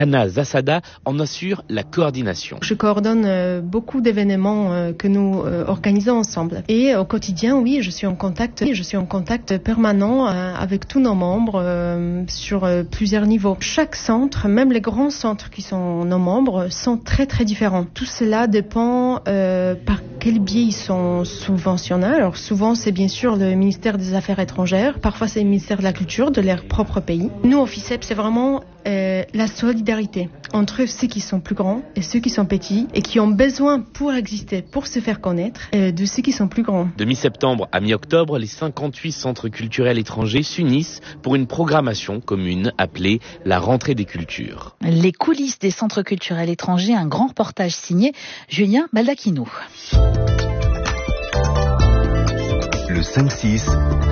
Anna Zasada en assure la coordination. Je coordonne beaucoup d'événements que nous organisons ensemble. Et au quotidien, oui, je suis en contact permanent avec tous nos membres sur plusieurs niveaux. Chaque centre, même les grands centres qui sont nos membres, sont très très différents. Tout cela dépend par quel biais ils sont subventionnés. Alors souvent, c'est bien sûr le ministère des Affaires étrangères. Parfois, c'est le ministère de la Culture de leur propre pays. Nous, au FICEP, c'est vraiment la solidarité entre ceux qui sont plus grands et ceux qui sont petits et qui ont besoin pour exister, pour se faire connaître, de ceux qui sont plus grands. De mi-septembre à mi-octobre, les 58 centres culturels étrangers s'unissent pour une programmation commune appelée la rentrée des cultures. Les coulisses des centres culturels étrangers, un grand reportage signé Julien Baldacchino. Le 5-6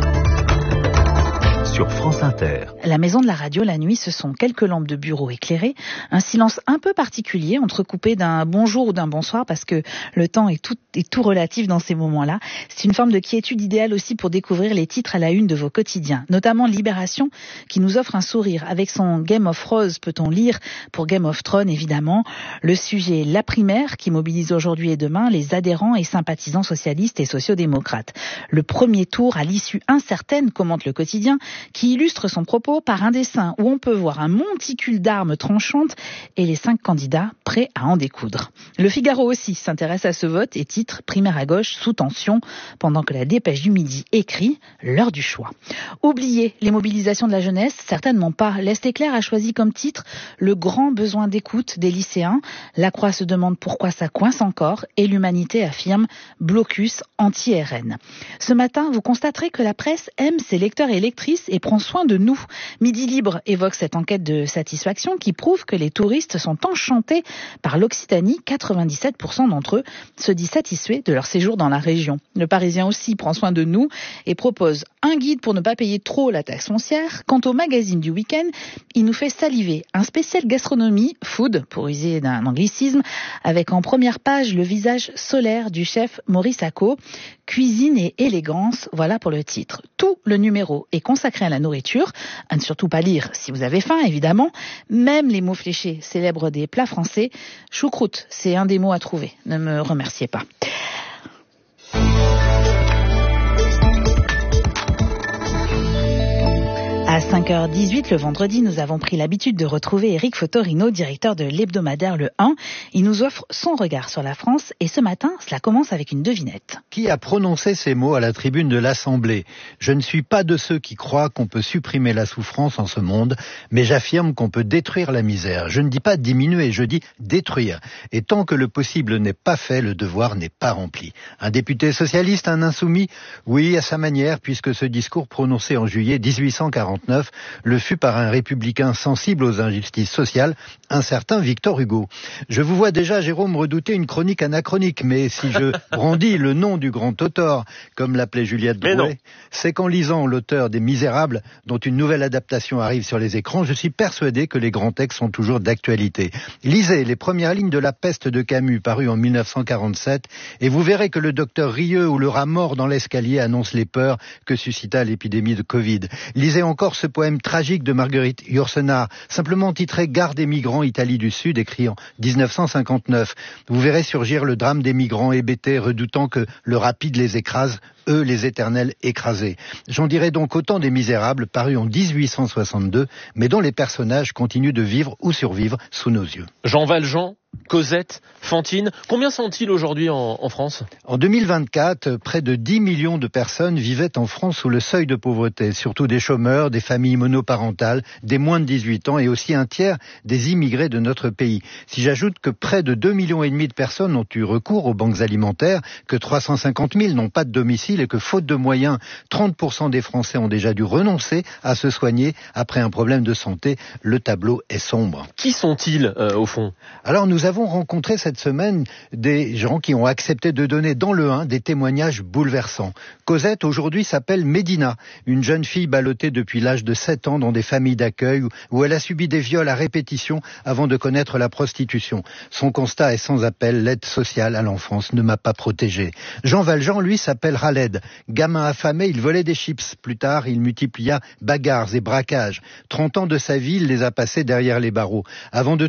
sur France Inter. La maison de la radio, la nuit, ce sont quelques lampes de bureau éclairées, un silence un peu particulier, entrecoupé d'un bonjour ou d'un bonsoir, parce que le temps est tout relatif dans ces moments-là. C'est une forme de quiétude idéale aussi pour découvrir les titres à la une de vos quotidiens, notamment Libération, qui nous offre un sourire. Avec son Game of Rose, peut-on lire, pour Game of Thrones évidemment, le sujet La Primaire, qui mobilise aujourd'hui et demain les adhérents et sympathisants socialistes et sociodémocrates. Le premier tour à l'issue incertaine, commente le quotidien, qui illustre son propos par un dessin où on peut voir un monticule d'armes tranchantes et les 5 candidats prêts à en découdre. Le Figaro aussi s'intéresse à ce vote et titre « Primaire à gauche sous tension », pendant que la Dépêche du Midi écrit « L'heure du choix ». Oubliez les mobilisations de la jeunesse, certainement pas. L'Est éclair a choisi comme titre « Le grand besoin d'écoute des lycéens ». La Croix se demande pourquoi ça coince encore et l'Humanité affirme « Blocus anti-RN ». Ce matin, vous constaterez que la presse aime ses lecteurs et lectrices et prend soin de nous. Midi Libre évoque cette enquête de satisfaction qui prouve que les touristes sont enchantés par l'Occitanie. 97% d'entre eux se disent satisfaits de leur séjour dans la région. Le Parisien aussi prend soin de nous et propose un guide pour ne pas payer trop la taxe foncière. Quant au magazine du week-end, il nous fait saliver. Un spécial gastronomie, food, pour user d'un anglicisme, avec en première page le visage solaire du chef Maurice Acco. Cuisine et élégance, voilà pour le titre. Tout le numéro est consacré à la nourriture, à ne surtout pas lire si vous avez faim évidemment. Même les mots fléchés célèbrent des plats français. Choucroute, c'est un des mots à trouver, ne me remerciez pas. À 5h18 le vendredi, nous avons pris l'habitude de retrouver Éric Fotorino, directeur de l'hebdomadaire Le 1. Il nous offre son regard sur la France et ce matin, cela commence avec une devinette. Qui a prononcé ces mots à la tribune de l'Assemblée ? Je ne suis pas de ceux qui croient qu'on peut supprimer la souffrance en ce monde, mais j'affirme qu'on peut détruire la misère. Je ne dis pas diminuer, je dis détruire. Et tant que le possible n'est pas fait, le devoir n'est pas rempli. Un député socialiste, un insoumis ? Oui, à sa manière, puisque ce discours prononcé en juillet 1849 le fut par un républicain sensible aux injustices sociales, un certain Victor Hugo. Je vous vois déjà, Jérôme, redouter une chronique anachronique, mais si je brandis le nom du grand auteur, comme l'appelait Juliette Drouet, c'est qu'en lisant l'auteur des Misérables, dont une nouvelle adaptation arrive sur les écrans, je suis persuadé que les grands textes sont toujours d'actualité. Lisez les premières lignes de La Peste de Camus, paru en 1947, et vous verrez que le docteur Rieux ou le rat mort dans l'escalier annonce les peurs que suscita l'épidémie de Covid. Lisez encore ce poème tragique de Marguerite Yourcenar, simplement titré « Gare des migrants, Italie du Sud », écrit en 1959. Vous verrez surgir le drame des migrants hébétés, redoutant que le rapide les écrase, eux les éternels écrasés. J'en dirai donc autant des Misérables, parus en 1862, mais dont les personnages continuent de vivre ou survivre sous nos yeux. Jean Valjean, Cosette, Fantine, combien sont-ils aujourd'hui en France ? En 2024, près de 10 millions de personnes vivaient en France sous le seuil de pauvreté, surtout des chômeurs, des familles monoparentales, des moins de 18 ans et aussi un tiers des immigrés de notre pays. Si j'ajoute que près de 2,5 millions de personnes ont eu recours aux banques alimentaires, que 350 000 n'ont pas de domicile et que faute de moyens, 30% des Français ont déjà dû renoncer à se soigner après un problème de santé, le tableau est sombre. Qui sont-ils au fond ? Alors nous avons avons rencontré cette semaine des gens qui ont accepté de donner dans le 1 des témoignages bouleversants. Cosette, aujourd'hui, s'appelle Médina, une jeune fille ballottée depuis l'âge de 7 ans dans des familles d'accueil où elle a subi des viols à répétition avant de connaître la prostitution. Son constat est sans appel, l'aide sociale à l'enfance ne m'a pas protégé. Jean Valjean, lui, s'appelle Khaled. Gamin affamé, il volait des chips. Plus tard, il multiplia bagarres et braquages. 30 ans de sa vie, il les a passés derrière les barreaux. Avant de